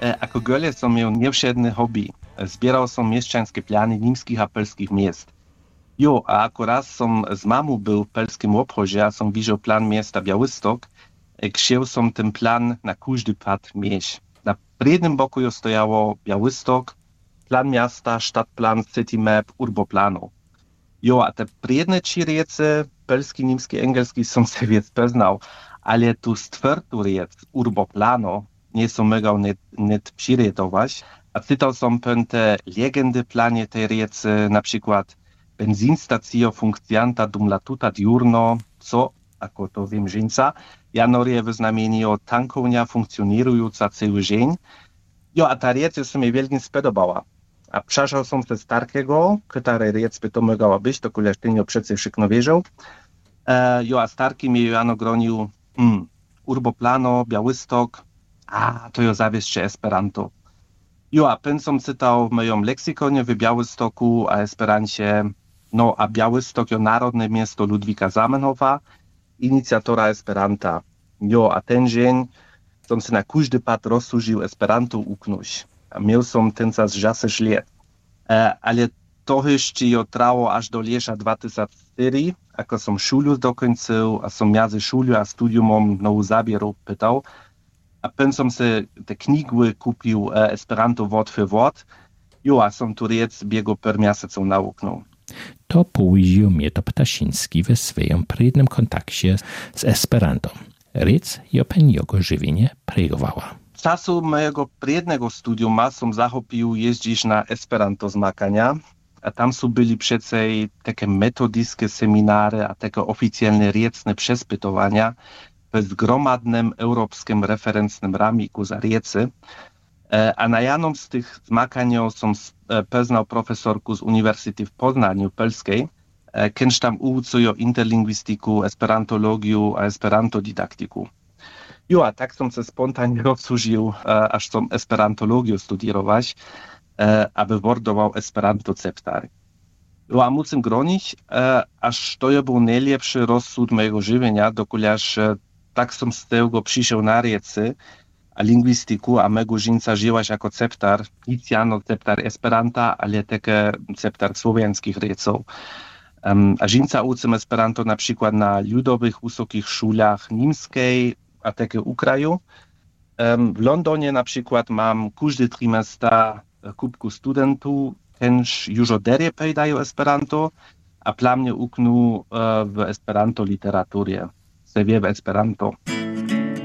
Ako gole som miał niewšedne hobby. Zbieral som mieszczańskie plany niemskich a polskich miast. Jo, a ako raz som z mamu był w polskim obchodzie, a som widział plan miasta Białystok, chciał som ten plan na każdy pad mieć. Na przednim boku jo stojało Białystok, plan miasta, stadtplan, city map, urboplanu. Jo, a te predne trzy riece, polski, niemski, engelski, som se wiec poznał, ale tu stwiertu riec, urboplano, nie som mogał net przyrytować, a czytał som te legendy planie tej riece, na przykład benzinstacja funkcjanta dum latuta diurno, co, ako to wiem żeńca, janorie w znamieniu tankownia funkcjonująca cały dzień. Jo, a ta riec se mi wielkim spodobała. A przeszał som ze Starkiego, który riec by to mogła być, to kuleżtynio przece szykno wierzył. Jo, a Starki mi jano gronił, urboplano, Białystok, a to jo zawieszcze Esperanto. Jo, a pen som czytał w moim leksykonie w Białystoku a Esperancie, no a Białystok jo narodne miasto Ludwika Zamenhofa, inicjatora Esperanta. Jo, a ten dzień som se na każdy pad rozsłużył Esperanto uknąć. A miał som ten czas 10 lat. Ale to jeszcze jo trało aż do lata 2004, ako som szulu dokończył, a som między szulu a studiumom nowu zabieru pytał. A pen som se te knigły kupił Esperanto word für word. Jo, a som tu riec biego per miasecą nauknął. To powiedział mnie to Ptasiński w swoim przednim kontakcie z Esperanto. Riec jo pen jego żywienie pregowała. W czasu mojego prednego studium som zachopił jeździć na Esperanto zmakania, a tam są byli przece takie metodickie seminary, a takie oficjalne riecne przespytowania w zgromadnym europejskim referencnym ramiku za riece. A na jednym z tych zmakań som poznał profesorku z Uniwersytetu w Poznaniu Polskiej, kiedyś tam uczył interlingwistyku, esperantologiu a esperantodidaktiku. Jo, a tak som se spontanie rozsłużył, aż som esperantologiu studiować, aby wordował Esperanto ceptary. Jo, a muszę gronić, aż to je był najlepszy rozsud mojego żywienia, dokuleż tak som z tego przyszedł na riece, a lingwistyku, a mego żinca żyłaś jako ceptar, nic jano ceptar Esperanta, ale takie ceptar słowiańskich rieców. A żinca uczym Esperanto na przykład na ludowych wysokich szulach niemskiej, a takie u kraju. W Londonie na przykład mam każdy trimestr kubku studentów, kęż już oderie pejdają Esperanto, a plamnie uknu w Esperanto literaturze, se wie w Esperanto.